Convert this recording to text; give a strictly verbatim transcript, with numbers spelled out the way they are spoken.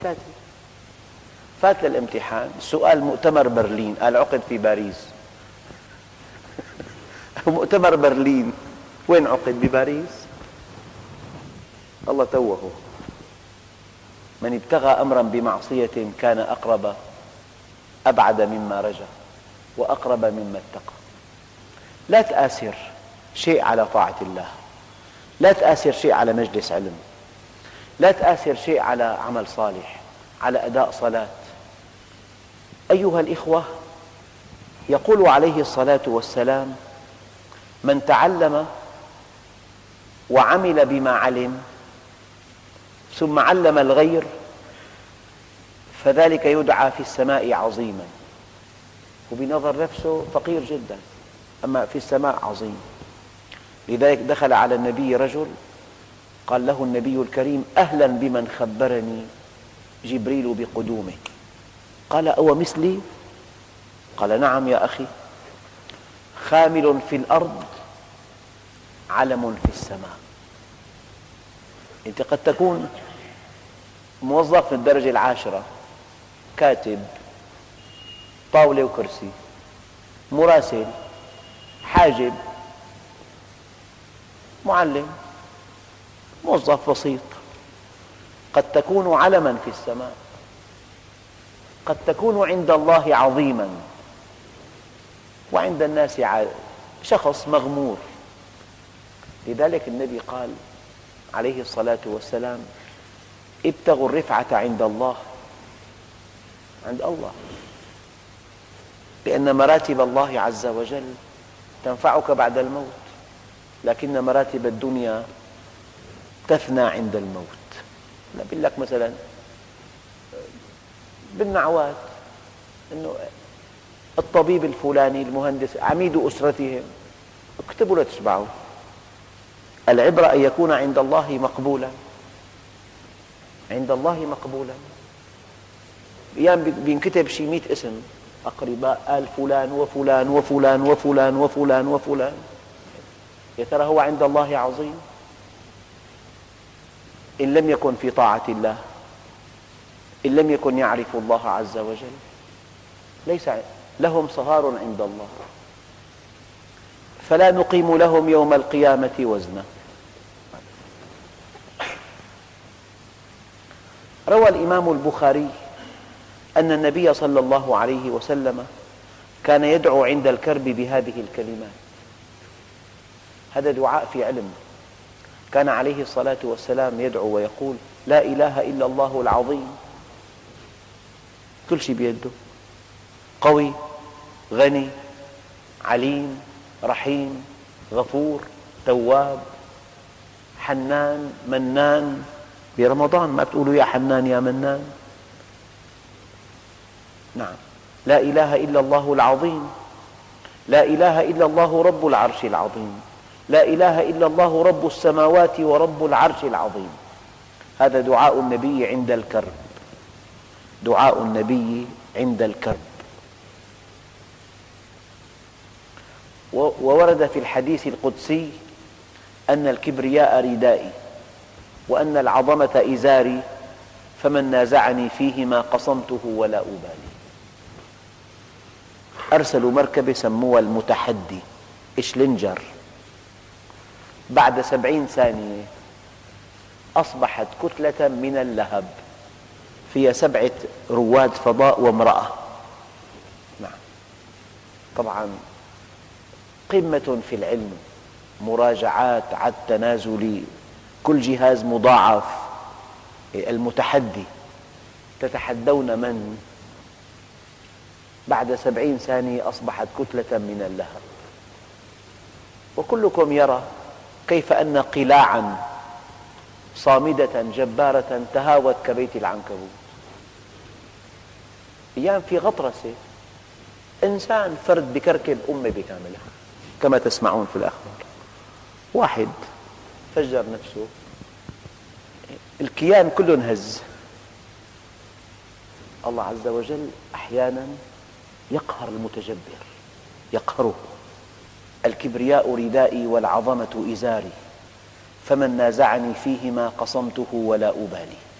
ثلاثة. فات للامتحان، السؤال مؤتمر برلين، قال عقد في باريس. مؤتمر برلين وين عقد؟ بباريس. الله توهه. من ابتغى أمرا بمعصية كان أقرب أبعد مما رجا وأقرب مما اتقى. لا تآثر شيء على طاعة الله، لا تآثر شيء على مجلس علم، لا تآثر شيء على عمل صالح، على أداء صلاة. أيها الإخوة، يقول عليه الصلاة والسلام: من تعلم وعمل بما علم ثم علم الغير فذلك يدعى في السماء عظيما. وبنظر نفسه فقير جدا، أما في السماء عظيم. لذلك دخل على النبي رجل قال له النبي الكريم: أهلا بمن خبرني جبريل بقدومه. قال: أو مثلي؟ قال: نعم يا أخي، خامل في الأرض علم في السماء. أنت قد تكون موظف في الدرجة العاشرة، كاتب، طاولة وكرسي، مراسل، حاجب، معلم، موظف بسيط. قد تكون علما في السماء، قد تكون عند الله عظيما وعند الناس شخص مغمور. لذلك النبي قال عليه الصلاة والسلام: ابتغوا الرفعة عند الله، عند الله، لأن مراتب الله عز وجل تنفعك بعد الموت، لكن مراتب الدنيا تفنى عند الموت. نقول لك مثلا بالنعوات أنه الطبيب الفلاني، المهندس، عميد أسرتهم، اكتبوا لا تشبعوا. العبرة أن يكون عند الله مقبولا، عند الله مقبولا. أيام بينكتب شي مئة اسم أقرباء آل فلان وفلان وفلان وفلان وفلان وفلان، يا ترى هو عند الله عظيم؟ إن لم يكن في طاعة الله، إن لم يكن يعرف الله عز وجل، ليس لهم صغار عند الله، فلا نقيم لهم يوم القيامة وزنا. روى الإمام البخاري أن النبي صلى الله عليه وسلم كان يدعو عند الكرب بهذه الكلمات. هذا دعاء في علم. كان عليه الصلاة والسلام يدعو ويقول: لا إله إلا الله العظيم، كل شيء بيده، قوي، غني، عليم، رحيم، غفور، تواب، حنان، منان. برمضان ما بتقولوا يا حنان يا منان؟ نعم. لا إله إلا الله العظيم، لا إله إلا الله رب العرش العظيم، لا إله إلا الله رب السماوات ورب العرش العظيم. هذا دعاء النبي عند الكرب، دعاء النبي عند الكرب. وورد في الحديث القدسي أن الكبرياء ردائي وأن العظمة إزاري، فمن نازعني فيهما قصمته ولا أبالي. أرسلوا مركبة سموها المتحدي، إشلنجر، بعد سبعين ثانية أصبحت كتلة من اللهب فيها سبعة رواد فضاء وامرأة. نعم. طبعا قمة في العلم، مراجعات، عد تنازلي، كل جهاز مضاعف. المتحدي، تتحدون من؟ بعد سبعين ثانية أصبحت كتلة من اللهب. وكلكم يرى كيف أن قلاعا صامدة جبارة تهاوت كبيت العنكبوت. أيام في غطرسة، إنسان فرد بكركب أمة بكاملها كما تسمعون في الأخبار. واحد فجر نفسه، الكيان كله انهز. الله عز وجل أحيانا يقهر المتجبر، يقهره. الكبرياء ردائي والعظمة إزاري، فمن نازعني فيهما قصمته ولا أبالي.